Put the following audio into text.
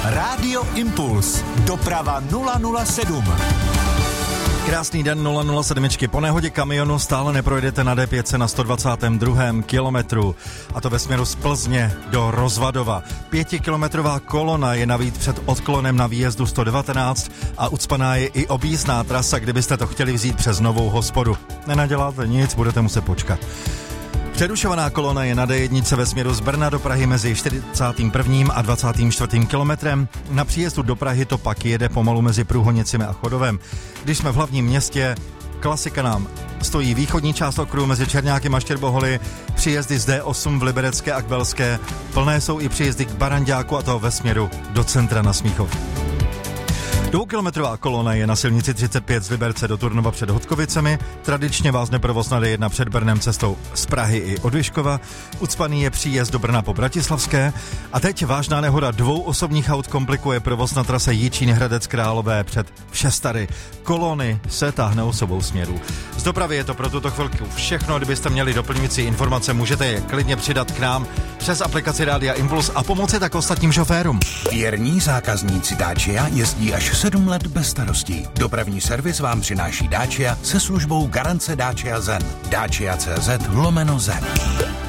Rádio Impuls. Doprava 007. Krásný den 007. Po nehodě kamionu stále neprojedete na D5 na 122. kilometru. A to ve směru z Plzně do Rozvadova. 5kilometrová kolona je navíc před odklonem na výjezdu 119 a ucpaná je i objízdná trasa, kdybyste to chtěli vzít přes Novou Hospodu. Nenaděláte nic, budete muset počkat. Přerušovaná kolona je na D1 ve směru z Brna do Prahy mezi 41. a 24. kilometrem. Na příjezdu do Prahy to pak jede pomalu mezi Průhonicemi a Chodovem. Když jsme v hlavním městě, klasika nám stojí východní část okruhu mezi Černákem a Štěrboholy, příjezdy z D8 v Liberecké a Kbelské, plné jsou i příjezdy k Baranďáku a to ve směru do centra na Smíchov. 2kilometrová kolona je na silnici 35 z Liberce do Turnova před Hodkovicemi. Tradičně vázne provoz na D1 před Brnem cestou z Prahy i od Vyškova. Ucpaný je příjezd do Brna po Bratislavské. A teď vážná nehoda 2 osobních aut komplikuje provoz na trase Jičín Hradec Králové před Všestary. Kolony se táhnou s obou směrů. Z dopravy je to pro tuto chvilku všechno. Kdybyste měli doplňující informace, můžete je klidně přidat k nám přes aplikaci Rádia Impuls a pomoci tak ostatním šoférům. Věrní zákazníci Dacia jezdí až 7 let bez starostí. Dopravní servis vám přináší Dacia se službou garance Dacia Zen. Dacia.cz/Zen.